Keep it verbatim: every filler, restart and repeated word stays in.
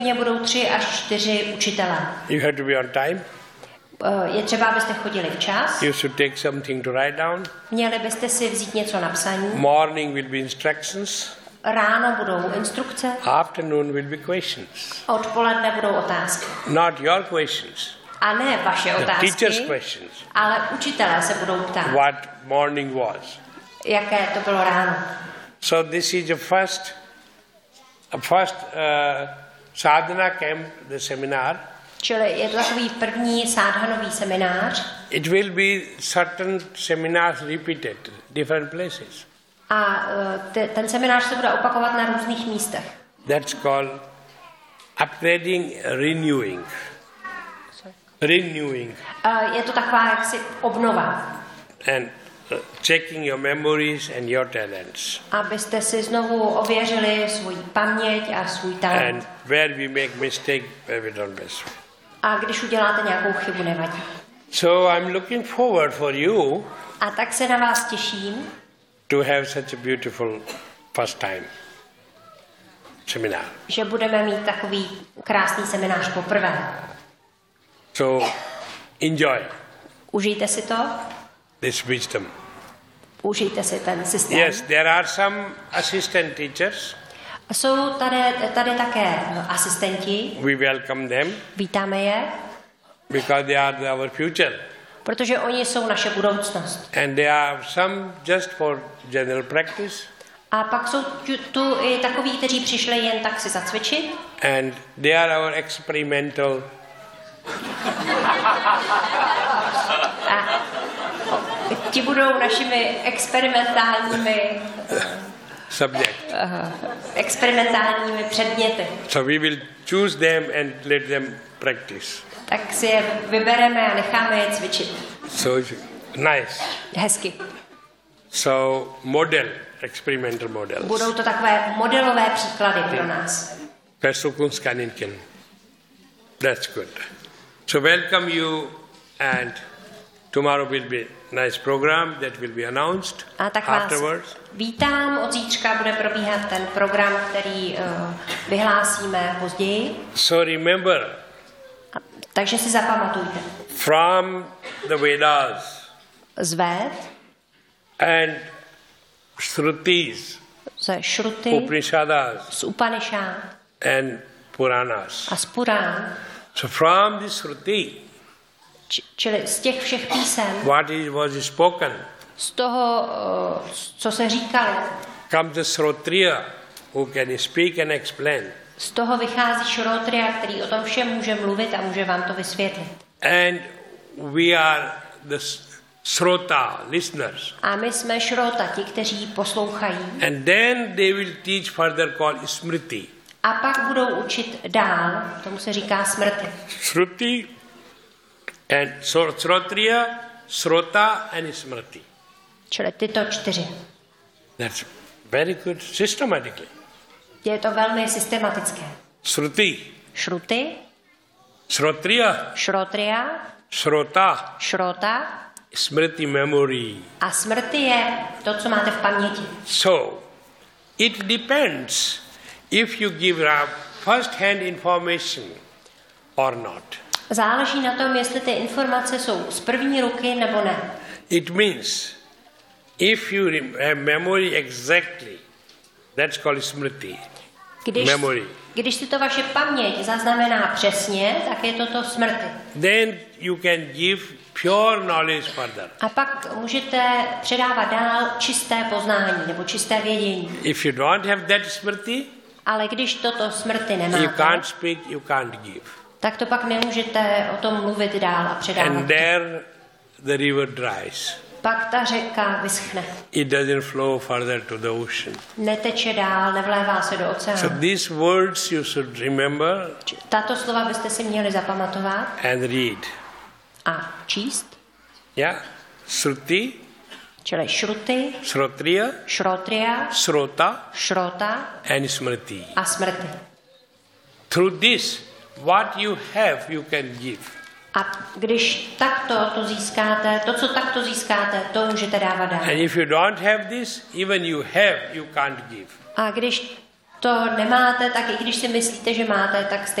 budou tři až čtyři učitelé. You have to be on time. Je třeba, abyste chodili včas. You should take something to write down. Měli byste si vzít něco na psaní. Morning will be instructions. Ráno budou instrukce. Afternoon will be questions. Odpoledne budou otázky. Not your questions. A ne vaše otázky. The teacher's questions. Ale učitelé se budou ptát. What morning was. Jaké to bylo ráno. So this is the first, a first uh, sadhana camp, the seminar. Čili je to takový první sádhanový seminář. It will be certain seminars repeated, different places. A te, ten seminář se bude opakovat na různých místech. That's called upgrading, renewing. Renewing. Uh, je to taková jaksi obnova. And uh, checking your memories and your talents. Abyste si znovu ověřili svůj paměť a svůj talent. And where we make mistake, where we don't miss. A když uděláte nějakou chybu, nevadí. So I'm looking forward for you. A tak se na vás těším. To have such a beautiful first time seminar. Že budeme mít takový krásný seminář poprvé. So enjoy. Užijte si to. This wisdom. Užijte si ten systém. Yes, there are some assistant teachers. Jsou tady, tady také asistenti. We welcome them. Vítáme je. Because they are our future. Protože oni jsou naše budoucnost. And there are some just for general practice. A pak jsou tu i takoví, kteří přišli jen tak si zacvičit. And they are our experimental. A ti budou našimi experimentálními subject. Uh, experimentálními předměty. So we will choose them and let them practice. Tak si je vybereme a necháme je cvičit. So nice. Hezky. So model, experimental models. Budou to takové modelové příklady pro nás. That's good. So welcome you, and tomorrow will be nice program that will be announced a tak afterwards. Vás vítám, od zítřka bude probíhat ten program, který uh, vyhlásíme později. So remember. A, takže si zapamatujte. From the Vedas. Z Véd. And Shrutis. Ze Shruty. Upanishadas. Z Upanishad. And Puranas. A z Purán. So from the Shruti. Č- čili z těch všech písem. What is was spoken. Z toho, uh, co se říkalo. Comes the Shrotriya, who can speak and explain. Z toho vychází Shrotriya, který o tom všem může mluvit a může vám to vysvětlit. And we are the Shrota, listeners. A my jsme Shrota, ti, kteří poslouchají. And then they will teach further called Smriti. A pak budou učit dál, tomu se říká smrti. Shruti and Shrotriya, Shrota and Smriti. Čili tyto čtyři. That's very good systematically. Je to velmi systematické. Shruti. Shruti. Shrotriya. Shrotriya. Shrota. Shrota. Smriti memory. A smrti je to, co máte v paměti. So, it depends if you give first-hand information or not. Záleží na tom, jestli ty informace jsou z první ruky nebo ne. It means if you have memory exactly, that's called smriti. Když, memory. Když si to vaše paměť zaznamená přesně, tak je to to smrti. Then you can give pure knowledge further. A pak můžete předávat dál čisté poznání nebo čisté vědění. If you don't have that smriti, ale když toto smrti nemáte, you can't speak, you can't give. Tak to pak nemůžete o tom mluvit dál a předávat. And there the river dries. Pak ta řeka vyschne. It doesn't flow further to the ocean. Neteče dál, nevlévá se do oceánu. So these words you should remember. Tato slova byste si měli zapamatovat. And read. A číst. Yeah. Shruti. Čili Shruti. Shrotriya. Shrotriya. Shrota. Shrota. And smriti. A smrti. Through this, what you have, you can give. A když takto to získáte, to, co takto získáte, to můžete dávat dál. And if you don't have this, even you have, you can't give. A když to nemáte, tak i když si myslíte, že máte, tak stejně